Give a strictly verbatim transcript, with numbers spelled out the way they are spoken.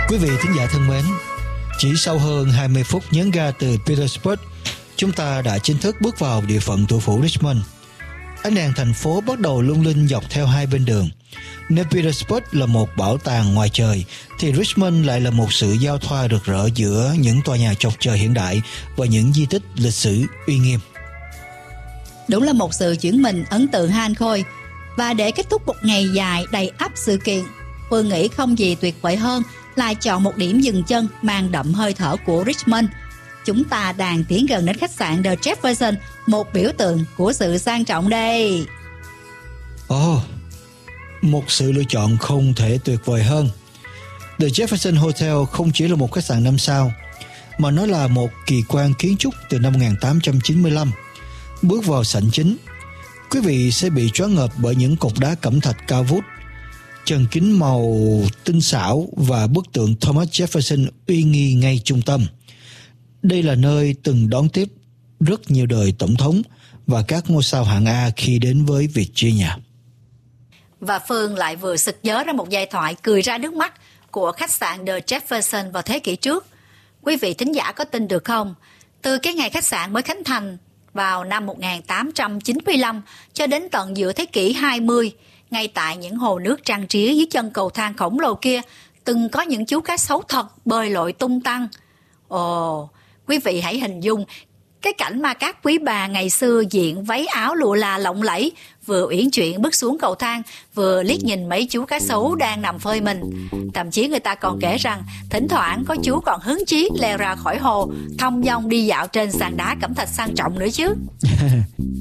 Quý vị thính giả thân mến, chỉ sau hơn hai mươi phút nhấn ga từ Petersburg, chúng ta đã chính thức bước vào địa phận thủ phủ Richmond. Ánh đèn thành phố bắt đầu lung linh dọc theo hai bên đường. Nếu Petersburg là một bảo tàng ngoài trời, thì Richmond lại là một sự giao thoa rực rỡ giữa những tòa nhà chọc trời hiện đại và những di tích lịch sử uy nghiêm. Đúng là một sự chuyển mình ấn tượng ha anh Khôi. Và để kết thúc một ngày dài đầy ắp sự kiện, Phương nghĩ không gì tuyệt vời hơn là chọn một điểm dừng chân mang đậm hơi thở của Richmond. Chúng ta đang tiến gần đến khách sạn The Jefferson, một biểu tượng của sự sang trọng đây. Ồ, oh, một sự lựa chọn không thể tuyệt vời hơn. The Jefferson Hotel không chỉ là một khách sạn năm sao, mà nó là một kỳ quan kiến trúc từ năm một nghìn tám trăm chín mươi lăm. Bước vào sảnh chính, quý vị sẽ bị choáng ngợp bởi những cột đá cẩm thạch cao vút, trần kính màu tinh xảo và bức tượng Thomas Jefferson uy nghi ngay trung tâm. Đây là nơi từng đón tiếp rất nhiều đời tổng thống và các ngôi sao hạng A khi đến với Virginia. Và Phương lại vừa sực nhớ ra một giai thoại cười ra nước mắt của khách sạn The Jefferson vào thế kỷ trước. Quý vị thính giả có tin được không? Từ cái ngày khách sạn mới khánh thành vào năm một nghìn tám trăm chín mươi lăm cho đến tận giữa thế kỷ hai mươi, ngay tại những hồ nước trang trí dưới chân cầu thang khổng lồ kia, từng có những chú cá sấu thật bơi lội tung tăng. Ồ, quý vị hãy hình dung cái cảnh mà các quý bà ngày xưa diện váy áo lụa là lộng lẫy, vừa uyển chuyển bước xuống cầu thang, vừa liếc nhìn mấy chú cá sấu đang nằm phơi mình. Thậm chí người ta còn kể rằng thỉnh thoảng có chú còn hứng chí leo ra khỏi hồ, thong dong đi dạo trên sàn đá cẩm thạch sang trọng nữa chứ.